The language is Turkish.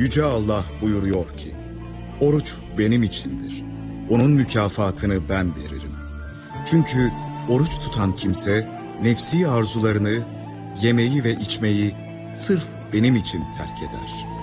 Yüce Allah buyuruyor ki, oruç benim içindir. Onun mükafatını ben veririm. Çünkü oruç tutan kimse nefsi arzularını, yemeği ve içmeyi sırf benim için terk eder.